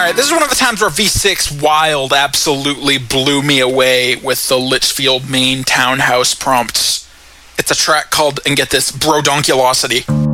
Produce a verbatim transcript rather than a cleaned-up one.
right, this is one of the times where V six Wild absolutely blew me away with the Litchfield, Maine townhouse prompts. It's a track called, and get this, Brodonkulosity.